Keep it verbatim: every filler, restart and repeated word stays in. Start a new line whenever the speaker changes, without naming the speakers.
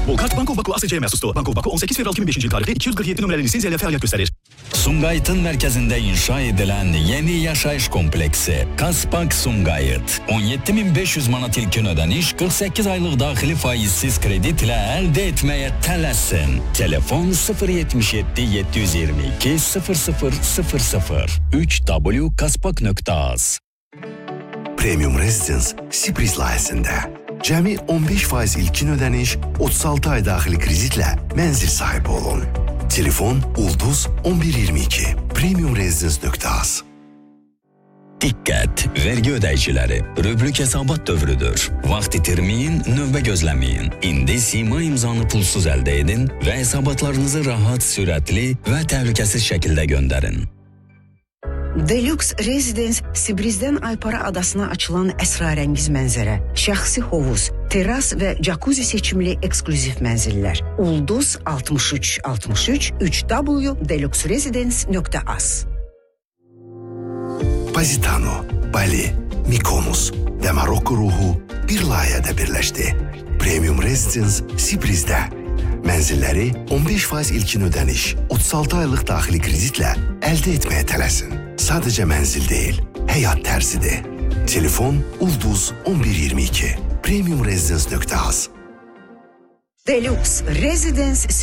Volkart Banko Baku A S C'ye məxsusdur. Banko Baku on səkkiz fevral iki min beşinci il tarixli iki yüz qırx yeddi nömrəli lisenziya ilə fəaliyyət göstərir.
Sumqayıtın mərkəzində inşa edilən yeni yaşayış kompleksi Kaspak Sumqayıt. on yeddi min beş yüz manat ilkin ödəniş, qırx səkkiz aylıq daxili faizsiz kredit ilə əldə etməyə tələsin. Telefon sıfır yetmiş yeddi yeddi yüz iyirmi iki sıfır sıfır sıfır sıfır üç w kaspak nöqtə az.
Premium Residence sürpriz layihəsində cəmi on beş faiz ilkin ödəniş, otuz altı ay daxili kreditlə mənzil sahibi olun. Telefon Ulduz on bir iyirmi iki premium residence nöqtə az.
Diqqət, vergi ödəyiciləri, rübrük hesabat dövrüdür. Vaxt itirməyin, növbə gözləməyin. İndi Sima imzanı pulsuz əldə edin və hesabatlarınızı rahat, sürətli və təhlükəsiz şəkildə göndərin.
Deluxe Residence Sibrizdən Aypara adasına açılan əsrarəngiz mənzərə, şəxsi hovuz, teras və jacuzzi seçimli eksklüziv mənzillər. Ulduz altmış üç altmış üç üç w deluxe residence nöqtə az.
Positano, Bali, Mykonos və Marokko ruhu bir layihədə birləşdi. Premium Residence Sibrizdə. Mənzilləri on beş faiz ilkin ödəniş, otuz altı aylıq daxili kreditlə əldə etməyə tələsin. Sadəcə mənzil deyil, həyat tərzidir. Telefon Ulduz on bir iyirmi iki premium residence nöqtə az.
Deluxe Residence